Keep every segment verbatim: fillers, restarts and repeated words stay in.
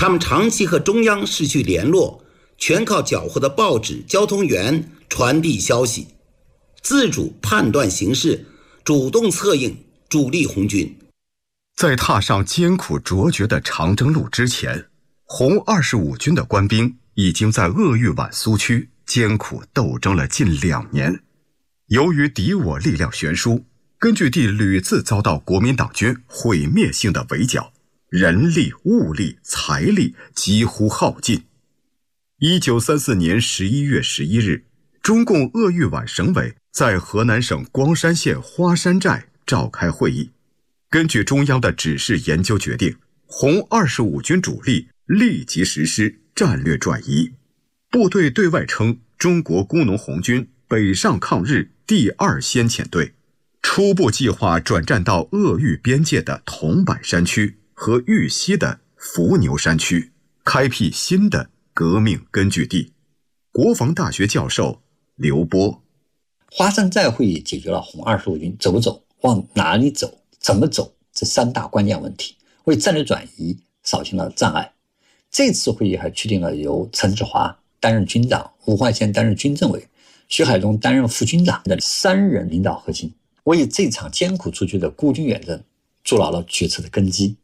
他们长期和中央失去联络，全靠缴获的报纸、交通员传递消息，自主判断形势，主动策应主力红军。 在踏上艰苦卓绝的长征路之前，红二十五军的官兵已经在鄂豫皖苏区艰苦斗争了近两年。由于敌我力量悬殊，根据地屡次遭到国民党军毁灭性的围剿，人力、物力、财力几乎耗尽。一九三四年十一月十一日，中共鄂豫皖省委在河南省光山县花山寨召开会议，根据中央的指示研究决定，红二十五军主力立即实施战略转移，部队对外称中国工农红军北上抗日第二先遣队，初步计划转战到鄂豫边界的桐柏山区和豫西的伏牛山区，开辟新的革命根据地。国防大学教授刘波： 花山寨会议解决了红二十五军走走、往哪里走、怎么走这三大关键问题，为战略转移扫清了障碍。这次会议还确定了由陈志华担任军长、吴焕先担任军政委、徐海东担任副军长的三人领导核心，为这场艰苦出去的孤军远征筑牢了决策的根基。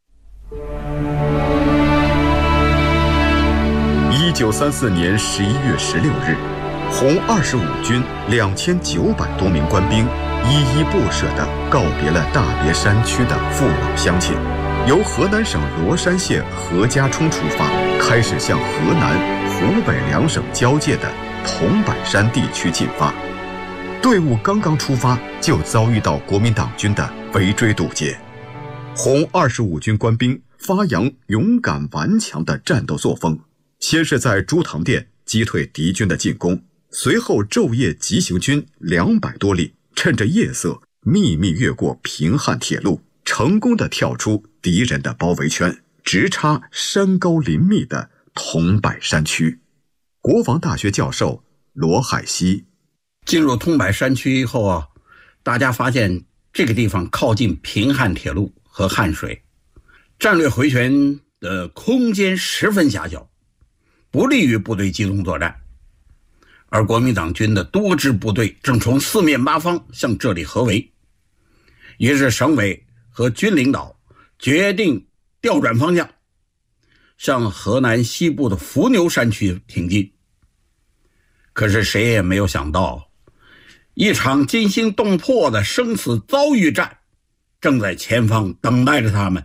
一九三四年十一月十六日，红二十五军两千九百多名官兵依依不舍地告别了大别山区的父老乡亲，由河南省罗山县何家冲出发，开始向河南、湖北两省交界的桐柏山地区进发。队伍刚刚出发，就遭遇到国民党军的围追堵截。红二十五军官兵发扬勇敢顽强的战斗作风，先是在朱塘店击退敌军的进攻，随后昼夜急行军两百多里，趁着夜色秘密越过平汉铁路，成功地跳出敌人的包围圈，直插山高林密的桐柏山区。国防大学教授罗海西： 进入桐柏山区以后啊，大家发现这个地方靠近平汉铁路和汉水，战略回旋的空间十分狭小，不利于部队集中作战。而国民党军的多支部队正从四面八方向这里合围，于是省委和军领导决定调转方向，向河南西部的伏牛山区挺进。可是谁也没有想到，一场惊心动魄的生死遭遇战正在前方等待着他们。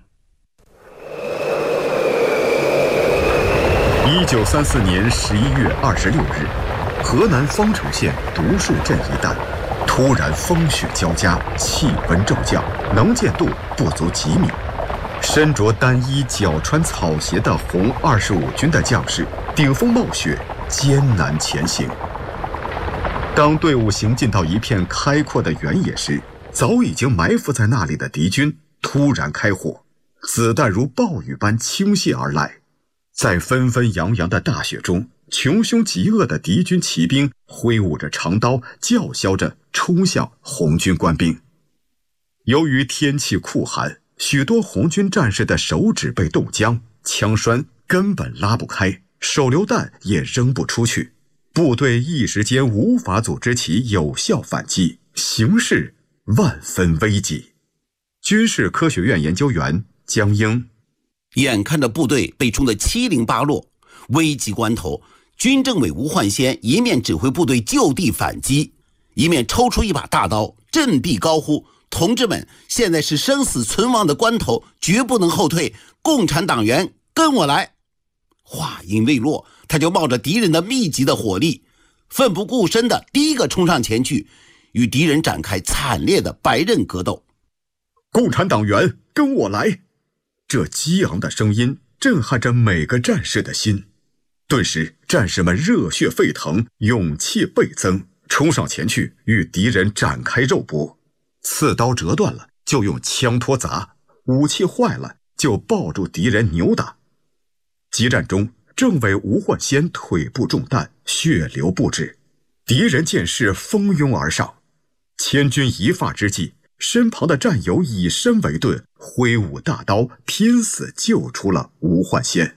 一九三四年十一月二十六日，河南方城县独树镇一带突然风雪交加，气温骤降，能见度不足几米。身着单衣、脚穿草鞋的红二十五军的将士顶风冒雪，艰难前行。当队伍行进到一片开阔的原野时，早已经埋伏在那里的敌军突然开火，子弹如暴雨般倾泻而来。在纷纷扬扬的大雪中，穷凶极恶的敌军骑兵挥舞着长刀，叫嚣着冲向红军官兵。由于天气酷寒，许多红军战士的手指被冻僵，枪栓根本拉不开，手榴弹也扔不出去，部队一时间无法组织起有效反击，形势万分危急。军事科学院研究员江英： 眼看着部队被冲得七零八落，危急关头，军政委吴焕先一面指挥部队就地反击，一面抽出一把大刀，振臂高呼：同志们，现在是生死存亡的关头，绝不能后退，共产党员跟我来。话音未落，他就冒着敌人的密集的火力，奋不顾身的第一个冲上前去，与敌人展开惨烈的白刃格斗。 共产党员跟我来！这激昂的声音震撼着每个战士的心，顿时战士们热血沸腾，勇气倍增，冲上前去与敌人展开肉搏。刺刀折断了就用枪托砸，武器坏了就抱住敌人扭打。激战中，政委吴焕先腿部中弹，血流不止，敌人见势蜂拥而上。千钧一发之际，身旁的战友以身为盾，挥舞大刀，拼死救出了吴焕先。